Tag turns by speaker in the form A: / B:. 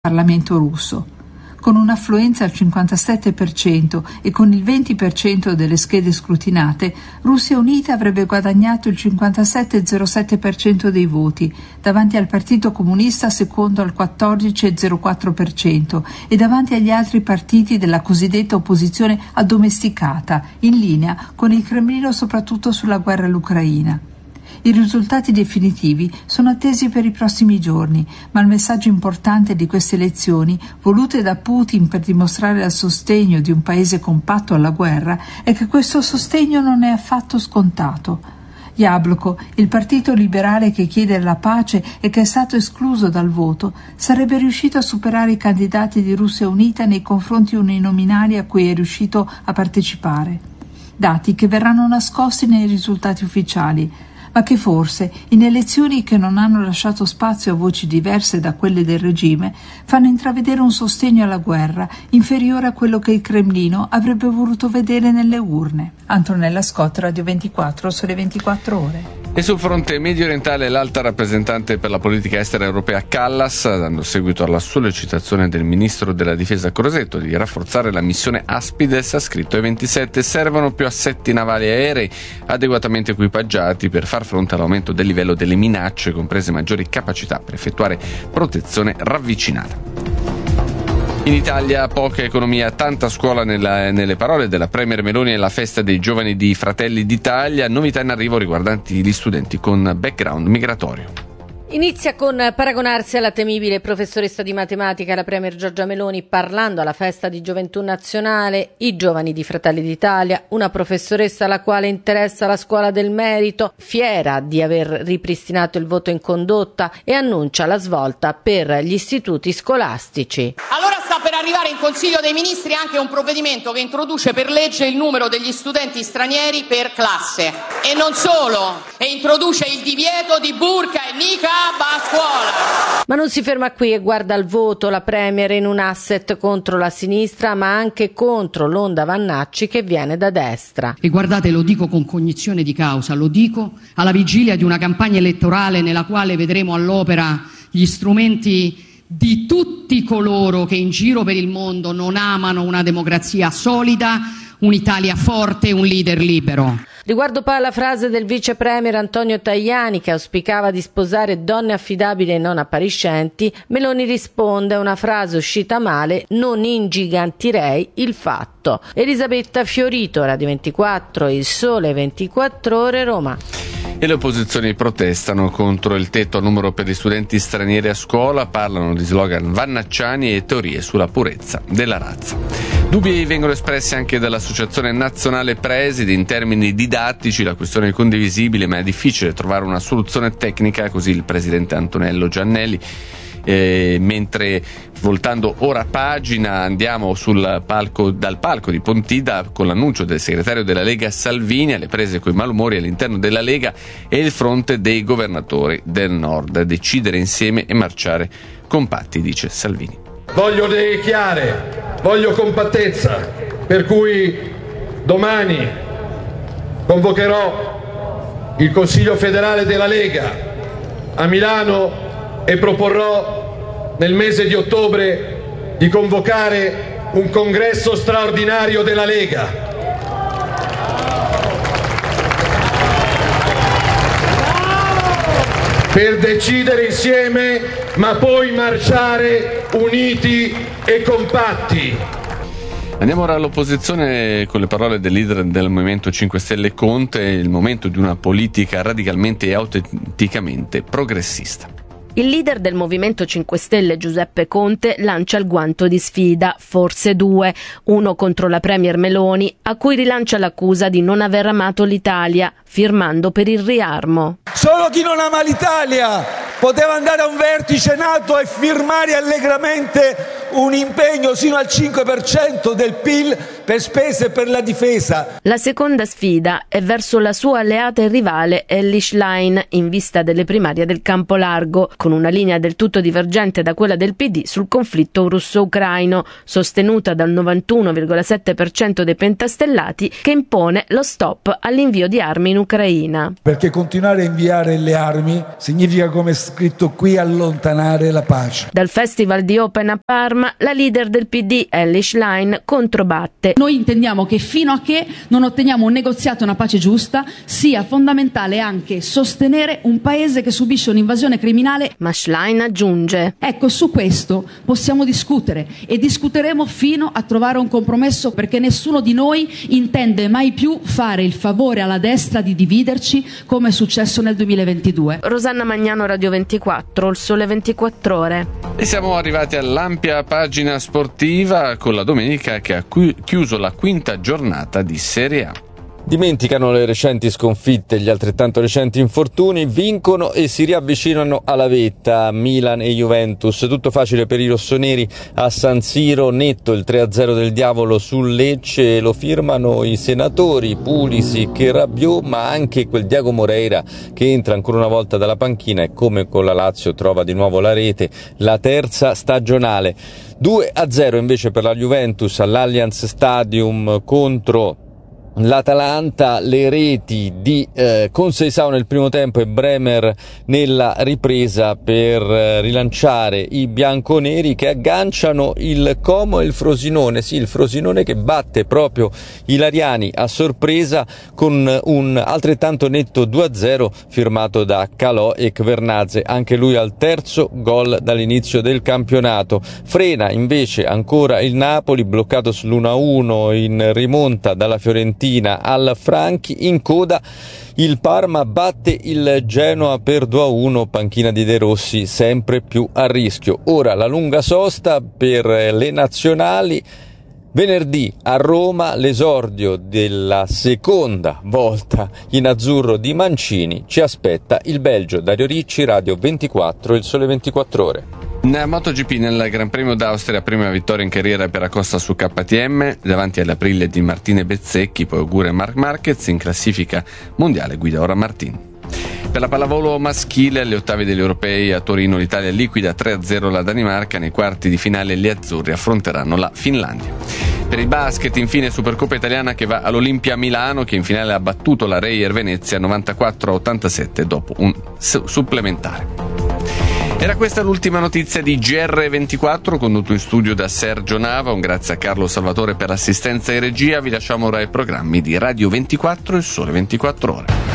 A: Parlamento russo. Con un'affluenza al 57% e con il 20% delle schede scrutinate, Russia Unita avrebbe guadagnato il 57,07% dei voti, davanti al Partito Comunista secondo al 14,04% e davanti agli altri partiti della cosiddetta opposizione addomesticata, in linea con il Cremlino soprattutto sulla guerra all'Ucraina. I risultati definitivi sono attesi per i prossimi giorni, ma il messaggio importante di queste elezioni, volute da Putin per dimostrare il sostegno di un paese compatto alla guerra, è che questo sostegno non è affatto scontato. Jabloko, il partito liberale che chiede la pace e che è stato escluso dal voto, sarebbe riuscito a superare i candidati di Russia Unita nei confronti uninominali a cui è riuscito a partecipare. Dati che verranno nascosti nei risultati ufficiali, ma che forse, in elezioni che non hanno lasciato spazio a voci diverse da quelle del regime, fanno intravedere un sostegno alla guerra inferiore a quello che il Cremlino avrebbe voluto vedere nelle urne. Antonella Scott, Radio 24, Sole 24 Ore.
B: E sul fronte medio orientale l'alta rappresentante per la politica estera europea Kallas, dando seguito alla sollecitazione del ministro della difesa Crosetto di rafforzare la missione Aspides, ha scritto ai 27 servono più assetti navali e aerei adeguatamente equipaggiati per far fronte all'aumento del livello delle minacce, comprese maggiori capacità per effettuare protezione ravvicinata. In Italia poca economia, tanta scuola nelle parole della Premier Meloni alla festa dei giovani di Fratelli d'Italia, novità in arrivo riguardanti gli studenti con background migratorio.
C: Inizia con paragonarsi alla temibile professoressa di matematica, la Premier Giorgia Meloni, parlando alla festa di Gioventù Nazionale, i giovani di Fratelli d'Italia, una professoressa alla quale interessa la scuola del merito, fiera di aver ripristinato il voto in condotta e annuncia la svolta per gli istituti scolastici.
D: Allora sta per arrivare in Consiglio dei Ministri anche un provvedimento che introduce per legge il numero degli studenti stranieri per classe e non solo, e introduce il divieto di burka e niqab a scuola.
C: Ma non si ferma qui e guarda al voto. La Premier in un asset contro la sinistra, ma anche contro l'onda Vannacci che viene da destra.
E: E guardate, lo dico con cognizione di causa, lo dico alla vigilia di una campagna elettorale nella quale vedremo all'opera gli strumenti di tutti coloro che in giro per il mondo non amano una democrazia solida, un'Italia forte, un leader libero.
C: Riguardo poi alla frase del vice premier Antonio Tajani che auspicava di sposare donne affidabili e non appariscenti, Meloni risponde: una frase uscita male, non ingigantirei il fatto. Elisabetta Fiorito, Radio 24, Il Sole 24 Ore, Roma.
B: E le opposizioni protestano contro il tetto a numero per gli studenti stranieri a scuola, parlano di slogan vannacciani e teorie sulla purezza della razza. Dubbi vengono espressi anche dall'Associazione Nazionale Presidi in termini didattici, la questione è condivisibile ma è difficile trovare una soluzione tecnica, così il presidente Antonello Giannelli. Mentre voltando ora pagina andiamo dal palco di Pontida con l'annuncio del segretario della Lega Salvini alle prese coi malumori all'interno della Lega e il fronte dei governatori del Nord, decidere insieme e marciare compatti, dice Salvini.
F: Voglio idee chiare, voglio compattezza, per cui domani convocherò il Consiglio federale della Lega a Milano e proporrò nel mese di ottobre di convocare un congresso straordinario della Lega. Per decidere insieme, ma poi marciare uniti e compatti.
B: Andiamo ora all'opposizione con le parole del leader del Movimento 5 Stelle Conte, il momento di una politica radicalmente e autenticamente progressista.
G: Il leader del Movimento 5 Stelle, Giuseppe Conte, lancia il guanto di sfida, forse due, uno contro la Premier Meloni, a cui rilancia l'accusa di non aver amato l'Italia, firmando per il riarmo.
H: Solo chi non ama l'Italia poteva andare a un vertice NATO e firmare allegramente un impegno sino al 5% del PIL per spese per la difesa.
G: La seconda sfida è verso la sua alleata e rivale Elly Schlein in vista delle primarie del campo largo, con una linea del tutto divergente da quella del PD sul conflitto russo-ucraino, sostenuta dal 91,7% dei pentastellati, che impone lo stop all'invio di armi in Ucraina.
H: Perché continuare a inviare le armi significa, come è scritto qui, allontanare la pace.
G: Dal Festival di Open a Parma, la leader del PD, Elly Schlein, controbatte.
I: Noi intendiamo che fino a che non otteniamo un negoziato e una pace giusta, sia fondamentale anche sostenere un paese che subisce un'invasione criminale.
G: Ma Schlein aggiunge:
I: ecco, su questo possiamo discutere e discuteremo fino a trovare un compromesso, perché nessuno di noi intende mai più fare il favore alla destra di dividerci come è successo nel 2022.
G: Rosanna Magnano, Radio 24, Il Sole 24 Ore.
B: E siamo arrivati all'ampia pagina sportiva con la domenica che ha chiuso la quinta giornata di Serie A.
J: Dimenticano le recenti sconfitte, gli altrettanto recenti infortuni, vincono e si riavvicinano alla vetta. Milan e Juventus, tutto facile per i rossoneri a San Siro, netto il 3-0 del Diavolo sul Lecce, lo firmano i senatori Pulisic e Rabiot, ma anche quel Diego Moreira che entra ancora una volta dalla panchina e come con la Lazio trova di nuovo la rete, la terza stagionale. 2-0 invece per la Juventus all'Allianz Stadium contro l'Atalanta, le reti di Conceição nel primo tempo e Bremer nella ripresa per rilanciare i bianconeri, che agganciano il Como e il Frosinone. Sì, il Frosinone che batte proprio i Lariani a sorpresa con un altrettanto netto 2-0 firmato da Calò e Kvernadze, anche lui al terzo gol dall'inizio del campionato. Frena invece ancora il Napoli, bloccato sull'1-1 in rimonta dalla Fiorentina al Franchi. In coda il Parma batte il Genoa per 2-1, panchina di De Rossi sempre più a rischio. Ora la lunga sosta per le nazionali. Venerdì a Roma l'esordio della seconda volta in azzurro di Mancini. Ci aspetta il Belgio. Dario Ricci, Radio 24, Il Sole 24 Ore.
B: Nella MotoGP, nel Gran Premio d'Austria, prima vittoria in carriera per Acosta su KTM, davanti all'Aprilia di Martine Bezzecchi, poi augura e Marc Marquez, in classifica mondiale guida ora Martin. Per la pallavolo maschile, alle ottavi degli europei a Torino l'Italia liquida 3-0 la Danimarca, nei quarti di finale gli azzurri affronteranno la Finlandia. Per il basket, infine, Supercoppa italiana che va all'Olimpia Milano, che in finale ha battuto la Reyer Venezia 94-87 dopo un supplementare. Era questa l'ultima notizia di GR24, condotto in studio da Sergio Nava. Un grazie a Carlo Salvatore per l'assistenza e regia. Vi lasciamo ora ai programmi di Radio 24 e Il Sole 24 Ore.